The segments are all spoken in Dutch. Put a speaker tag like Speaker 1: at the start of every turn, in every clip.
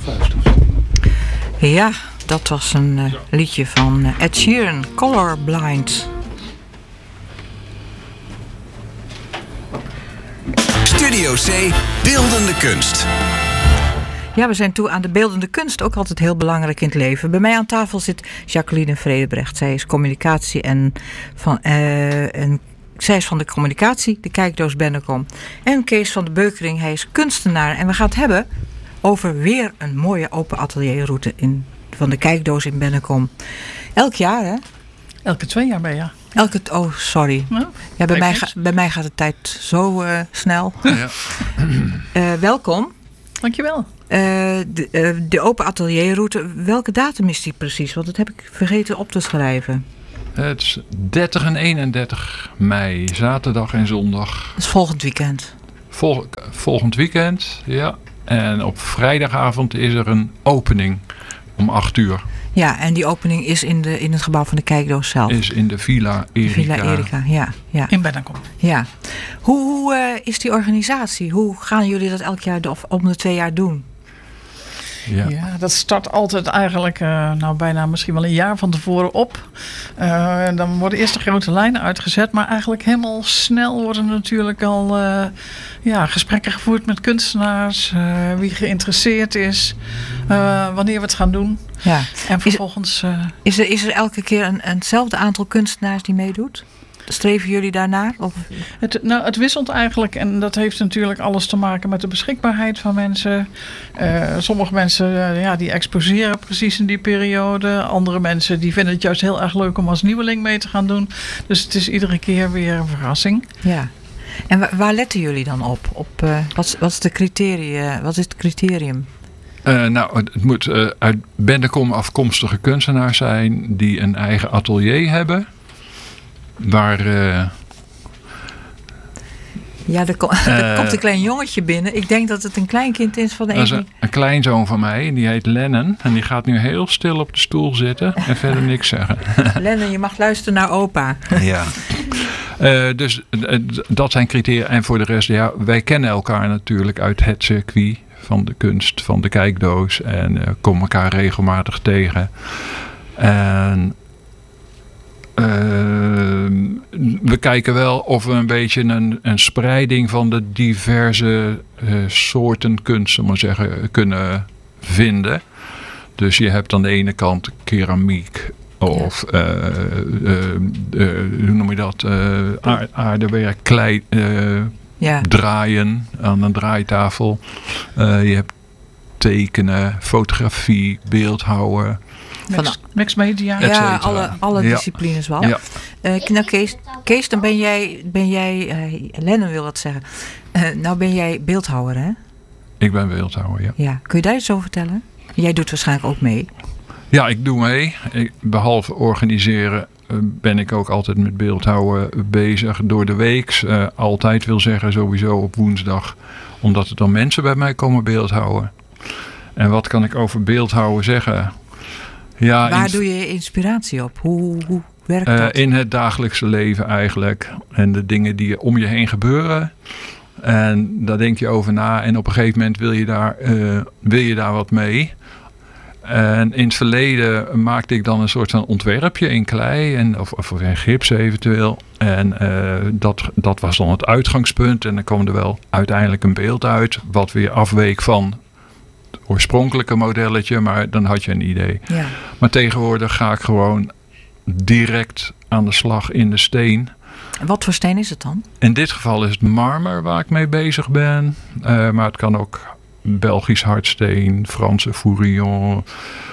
Speaker 1: vuist.
Speaker 2: Ja, dat was een liedje van Ed Sheeran, Colorblind.
Speaker 3: Studio C, beeldende kunst.
Speaker 2: Ja, we zijn toe aan de beeldende kunst, ook altijd heel belangrijk in het leven. Bij mij aan tafel zit Jacqueline Vredebrecht. Zij is communicatie en zij is van de communicatie, de kijkdoos Bennekom. En Kees van de Beukering, hij is kunstenaar. En we gaan het hebben over weer een mooie open atelierroute van de kijkdoos in Bennekom. Elk jaar, hè?
Speaker 4: Elke 2 jaar ben je.
Speaker 2: Oh, sorry.
Speaker 4: Nou,
Speaker 2: ja, bij mij gaat de tijd zo snel.
Speaker 1: Ja.
Speaker 2: Welkom.
Speaker 4: Dankjewel.
Speaker 2: De open atelierroute, welke datum is die precies? Want dat heb ik vergeten op te schrijven.
Speaker 1: Het is 30 en 31 mei, zaterdag en zondag.
Speaker 2: Dat is volgend weekend.
Speaker 1: Volgend weekend, ja. En op vrijdagavond is er een opening om 8:00.
Speaker 2: Ja, en die opening is in het gebouw van de kijkdoos zelf.
Speaker 1: Is in de Villa Erika.
Speaker 2: Villa Erika, ja.
Speaker 4: In Bennekom.
Speaker 2: Ja. Hoe is die organisatie? Hoe gaan jullie dat elk jaar of om de 2 jaar doen?
Speaker 4: Ja, dat start altijd eigenlijk bijna misschien wel een jaar van tevoren op. Dan worden eerst de grote lijnen uitgezet. Maar eigenlijk helemaal snel worden natuurlijk al gesprekken gevoerd met kunstenaars. Wie geïnteresseerd is. Wanneer we het gaan doen.
Speaker 2: Ja.
Speaker 4: En vervolgens...
Speaker 2: Is er elke keer eenzelfde aantal kunstenaars die meedoet? Streven jullie daarnaar? Of?
Speaker 4: Het wisselt eigenlijk en dat heeft natuurlijk alles te maken met de beschikbaarheid van mensen. Sommige mensen die exposeren precies in die periode. Andere mensen die vinden het juist heel erg leuk om als nieuweling mee te gaan doen. Dus het is iedere keer weer een verrassing.
Speaker 2: Ja. En waar letten jullie dan op? Wat is het criterium?
Speaker 1: Het moet uit Bennekom afkomstige kunstenaars zijn die een eigen atelier hebben. Waar...
Speaker 2: er komt een klein jongetje binnen. Ik denk dat het een kleinkind is van de
Speaker 1: Dat is een kleinzoon van mij. Die heet Lennon. En die gaat nu heel stil op de stoel zitten. En verder niks zeggen.
Speaker 2: Lennon, je mag luisteren naar opa.
Speaker 1: Ja. Dus dat zijn criteria. En voor de rest, wij kennen elkaar natuurlijk uit het circuit van de kunst, van de kijkdoos. En komen elkaar regelmatig tegen. En... we kijken wel of we een beetje een spreiding van de diverse soorten kunst, zullen we zeggen, kunnen vinden. Dus je hebt aan de ene kant keramiek of hoe noem je dat? Aardewerk, klei, draaien aan een draaitafel. Je hebt tekenen, fotografie, beeldhouwen.
Speaker 4: Mixed media.
Speaker 2: Ja, alle disciplines wel. Ja. Kees, dan ben jij Lennon wil wat zeggen. Nou ben jij beeldhouwer, hè?
Speaker 1: Ik ben beeldhouwer, ja.
Speaker 2: Ja. Kun je daar iets over vertellen? Jij doet waarschijnlijk ook mee.
Speaker 1: Ja, ik doe mee. Behalve organiseren ben ik ook altijd met beeldhouwen bezig door de week. Altijd wil zeggen sowieso op woensdag. Omdat er dan mensen bij mij komen beeldhouwen. En wat kan ik over beeldhouwen zeggen? Ja,
Speaker 2: waar doe je inspiratie op? Hoe werkt dat?
Speaker 1: In het dagelijkse leven eigenlijk. En de dingen die om je heen gebeuren. En daar denk je over na. En op een gegeven moment wil je daar wat mee. En in het verleden maakte ik dan een soort van ontwerpje in klei. Of in gips eventueel. En dat was dan het uitgangspunt. En dan kwam er wel uiteindelijk een beeld uit. Wat weer afweek van het oorspronkelijke modelletje. Maar dan had je een idee.
Speaker 2: Ja. Maar
Speaker 1: tegenwoordig ga ik gewoon direct aan de slag in de steen.
Speaker 2: En wat voor steen is het dan? In
Speaker 1: dit geval is het marmer waar ik mee bezig ben. Maar het kan ook Belgisch hardsteen, Franse fourillon.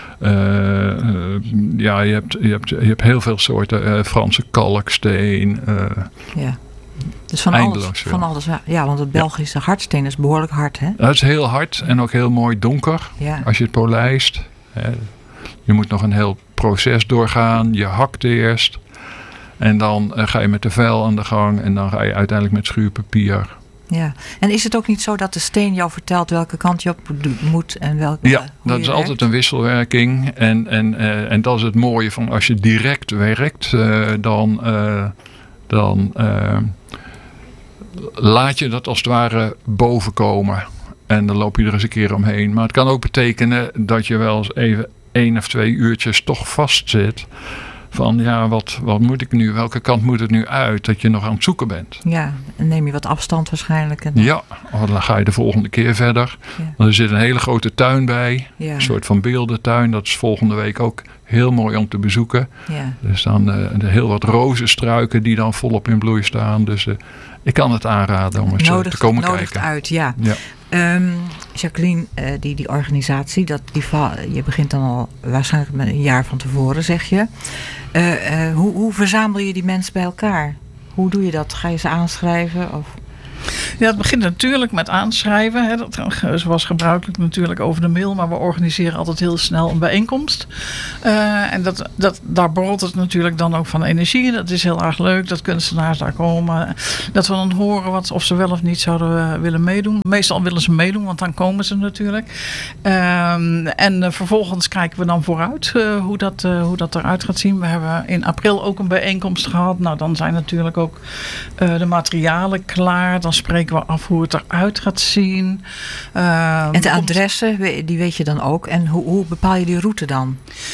Speaker 1: Je hebt heel veel soorten. Franse kalksteen.
Speaker 2: Dus van alles. Ja, want het Belgische hardsteen is behoorlijk hard, hè?
Speaker 1: Dat is heel hard en ook heel mooi donker.
Speaker 2: Ja.
Speaker 1: Als je het polijst. Je moet nog een heel proces doorgaan. Je hakt eerst. En dan ga je met de vel aan de gang. En dan ga je uiteindelijk met schuurpapier.
Speaker 2: Ja, en is het ook niet zo dat de steen jou vertelt welke kant je op moet en welke?
Speaker 1: Ja, dat is altijd een wisselwerking. En dat is het mooie van als je direct werkt, dan laat je dat als het ware boven komen. En dan loop je er eens een keer omheen. Maar het kan ook betekenen dat je wel eens even 1 of 2 uurtjes toch vastzit. Van ja, wat moet ik nu? Welke kant moet het nu uit? Dat je nog aan het zoeken bent.
Speaker 2: Ja, en neem je wat afstand waarschijnlijk. En
Speaker 1: Ja, dan ga je de volgende keer verder.
Speaker 2: Ja.
Speaker 1: Er zit een hele grote tuin bij.
Speaker 2: Ja.
Speaker 1: Een soort van beeldentuin. Dat is volgende week ook heel mooi om te bezoeken.
Speaker 2: Ja.
Speaker 1: Er staan heel wat rozenstruiken die dan volop in bloei staan. Dus ik kan het aanraden om eens te komen
Speaker 2: nodigt
Speaker 1: kijken.
Speaker 2: uit, ja.
Speaker 1: Ja.
Speaker 2: Jacqueline, die organisatie, je begint dan al waarschijnlijk met een jaar van tevoren, zeg je. Hoe verzamel je die mensen bij elkaar? Hoe doe je dat? Ga je ze aanschrijven? Of?
Speaker 4: Ja, het begint natuurlijk met aanschrijven. Hè. Dat was gebruikelijk natuurlijk over de mail. Maar we organiseren altijd heel snel een bijeenkomst. En daar borrelt het natuurlijk dan ook van energie. Dat is heel erg leuk dat kunstenaars daar komen. Dat we dan horen of ze wel of niet zouden willen meedoen. Meestal willen ze meedoen, want dan komen ze natuurlijk. En vervolgens kijken we dan vooruit hoe dat eruit gaat zien. We hebben in april ook een bijeenkomst gehad. Nou, dan zijn natuurlijk ook de materialen klaar. Dan spreken we af hoe het eruit gaat zien.
Speaker 2: En de adressen, die weet je dan ook. En hoe bepaal je die route dan?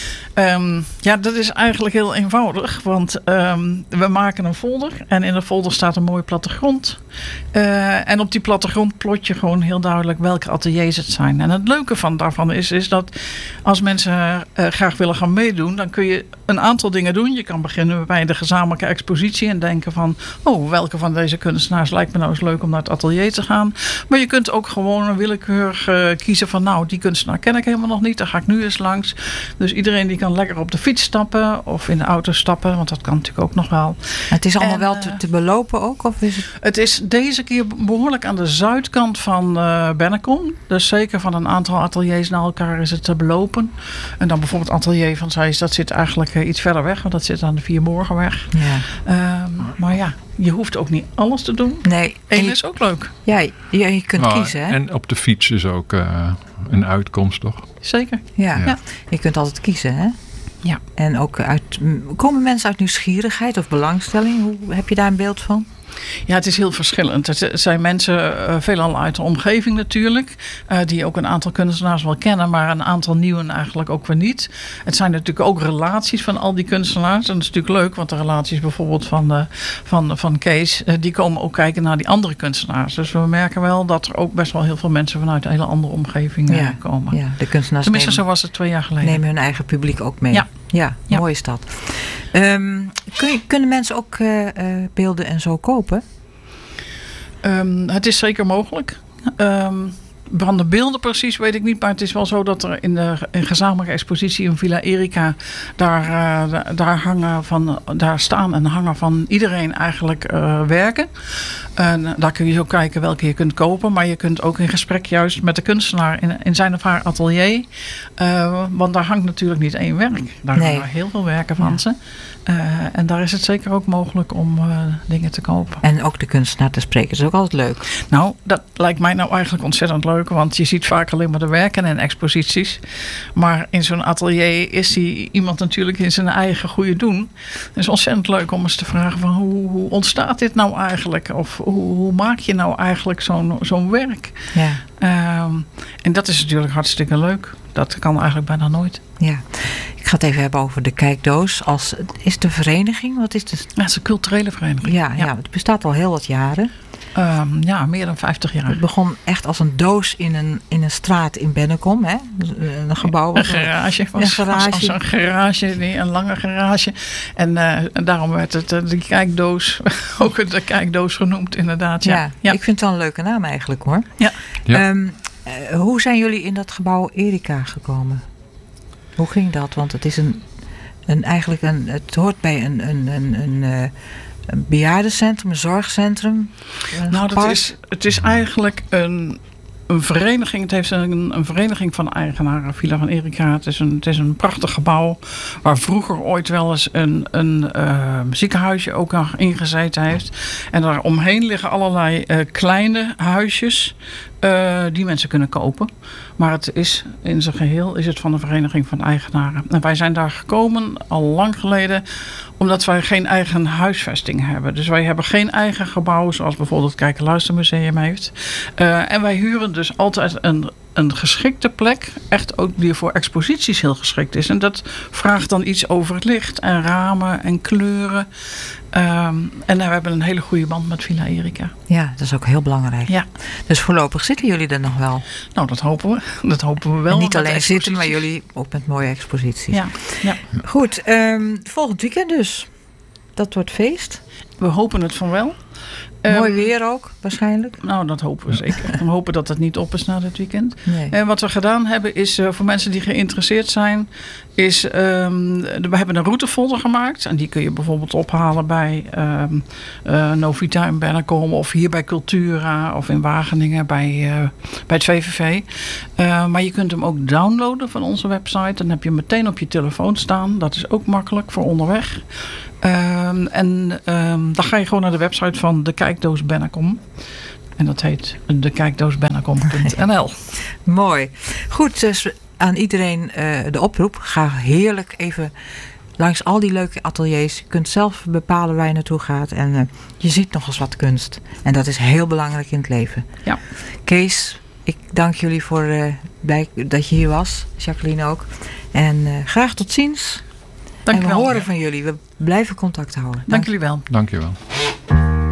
Speaker 4: Ja, dat is eigenlijk heel eenvoudig. Want we maken een folder. En in de folder staat een mooie plattegrond. En op die plattegrond plot je gewoon heel duidelijk welke ateliers het zijn. En het leuke daarvan is dat als mensen graag willen gaan meedoen, dan kun je een aantal dingen doen. Je kan beginnen bij de gezamenlijke expositie en denken van, welke van deze kunstenaars lijkt me nou eens leuk om naar het atelier te gaan. Maar je kunt ook gewoon een willekeurig kiezen van, die kunstenaar ken ik helemaal nog niet. Daar ga ik nu eens langs. Dus iedereen die kan lekker op de fiets stappen of in de auto stappen, want dat kan natuurlijk ook nog wel.
Speaker 2: Het is allemaal wel te belopen ook? Of is het...
Speaker 4: Het is deze keer behoorlijk aan de zuidkant van Bennekom. Dus zeker van een aantal ateliers naar elkaar is het te belopen. En dan bijvoorbeeld het atelier van Zeist, dat zit eigenlijk iets verder weg, want dat zit aan de Viermorgenweg.
Speaker 2: Ja.
Speaker 4: Maar ja, je hoeft ook niet alles te doen.
Speaker 2: Nee.
Speaker 4: Eén is ook leuk.
Speaker 2: Ja, je kunt kiezen. Hè?
Speaker 1: En op de fiets is ook een uitkomst, toch?
Speaker 4: Zeker.
Speaker 2: Ja. Je kunt altijd kiezen, hè?
Speaker 4: Ja.
Speaker 2: En ook komen mensen uit nieuwsgierigheid of belangstelling? Hoe heb je daar een beeld van?
Speaker 4: Ja, het is heel verschillend. Het zijn mensen veelal uit de omgeving natuurlijk. Die ook een aantal kunstenaars wel kennen. Maar een aantal nieuwen eigenlijk ook weer niet. Het zijn natuurlijk ook relaties van al die kunstenaars. En dat is natuurlijk leuk. Want de relaties bijvoorbeeld van Kees. Die komen ook kijken naar die andere kunstenaars. Dus we merken wel dat er ook best wel heel veel mensen vanuit een hele andere omgeving komen.
Speaker 2: Ja, de kunstenaars
Speaker 4: tenminste, zo was het 2 jaar geleden.
Speaker 2: Nemen hun eigen publiek ook mee. Ja, mooi is dat. Kunnen mensen ook beelden en zo kopen?
Speaker 4: Het is zeker mogelijk. Van de beelden precies weet ik niet. Maar het is wel zo dat er in de gezamenlijke expositie in Villa Erika daar staan en hangen van iedereen eigenlijk werken. En daar kun je zo kijken welke je kunt kopen. Maar je kunt ook in gesprek juist met de kunstenaar in zijn of haar atelier. Want daar hangt natuurlijk niet één werk. Daar hangen heel veel werken van ze. En daar is het zeker ook mogelijk om dingen te kopen.
Speaker 2: En ook de kunstenaar te spreken is ook altijd leuk.
Speaker 4: Nou, dat lijkt mij nou eigenlijk ontzettend leuk. Want je ziet vaak alleen maar de werken en exposities. Maar in zo'n atelier is iemand natuurlijk in zijn eigen goede doen. Het is ontzettend leuk om eens te vragen van hoe ontstaat dit nou eigenlijk? Of hoe maak je nou eigenlijk zo'n werk?
Speaker 2: Ja.
Speaker 4: En dat is natuurlijk hartstikke leuk. Dat kan eigenlijk bijna nooit.
Speaker 2: Ja, ik ga het even hebben over de Kijkdoos. Is de vereniging? Wat is het?
Speaker 4: Ja, het is een culturele vereniging.
Speaker 2: Ja, het bestaat al heel wat jaren.
Speaker 4: Meer dan 50 jaar.
Speaker 2: Het begon echt als een doos in een straat in Bennekom. Hè? Een gebouw.
Speaker 4: Een garage. Als een garage, een lange garage. En daarom werd het de Kijkdoos, ook de Kijkdoos genoemd inderdaad. Ja.
Speaker 2: Ik vind het wel een leuke naam eigenlijk hoor.
Speaker 4: Ja.
Speaker 2: Hoe zijn jullie in dat gebouw Erika gekomen? Hoe ging dat? Want het is het hoort bij een bejaardencentrum, een zorgcentrum.
Speaker 4: Het is eigenlijk een vereniging. Het heeft een vereniging van eigenaren, Villa van Erika. Het is een prachtig gebouw waar vroeger ooit wel eens een ziekenhuisje ook nog ingezeten heeft. En daar omheen liggen allerlei kleine huisjes. die mensen kunnen kopen. Maar het is in zijn geheel is het van de Vereniging van Eigenaren. En wij zijn daar gekomen al lang geleden omdat wij geen eigen huisvesting hebben. Dus wij hebben geen eigen gebouw zoals bijvoorbeeld het Kijk- en Luistermuseum heeft. En wij huren dus altijd een geschikte plek. Echt ook die voor exposities heel geschikt is. En dat vraagt dan iets over het licht en ramen en kleuren. En we hebben een hele goede band met Villa Erika.
Speaker 2: Ja, dat is ook heel belangrijk.
Speaker 4: Ja.
Speaker 2: Dus voorlopig zitten jullie er nog wel.
Speaker 4: Nou, dat hopen we. Dat hopen we wel.
Speaker 2: En niet alleen zitten, maar jullie ook met mooie exposities.
Speaker 4: Ja.
Speaker 2: Goed, volgend weekend dus. Dat wordt feest.
Speaker 4: We hopen het van wel.
Speaker 2: Mooi weer ook, waarschijnlijk.
Speaker 4: Nou, dat hopen we zeker. We hopen dat het niet op is na dit weekend.
Speaker 2: Nee.
Speaker 4: En wat we gedaan hebben is, voor mensen die geïnteresseerd zijn, is, we hebben een routefolder gemaakt. En die kun je bijvoorbeeld ophalen bij Novita in Bennekom of hier bij Cultura of in Wageningen bij het VVV. Maar je kunt hem ook downloaden van onze website. Dan heb je hem meteen op je telefoon staan. Dat is ook makkelijk voor onderweg. Dan ga je gewoon naar de website van de Kijkdoos Bennekom. En dat heet dekijkdoosbennekom.nl.
Speaker 2: Mooi. Goed, dus aan iedereen de oproep. Ga heerlijk even langs al die leuke ateliers. Je kunt zelf bepalen waar je naartoe gaat. En je ziet nog eens wat kunst. En dat is heel belangrijk in het leven.
Speaker 4: Ja.
Speaker 2: Kees, ik dank jullie voor dat je hier was. Jacqueline ook. En graag tot ziens.
Speaker 4: Dank
Speaker 2: en we
Speaker 4: je wel.
Speaker 2: horen van jullie. We blijven contact houden.
Speaker 4: Dank jullie wel.
Speaker 1: Dank je wel.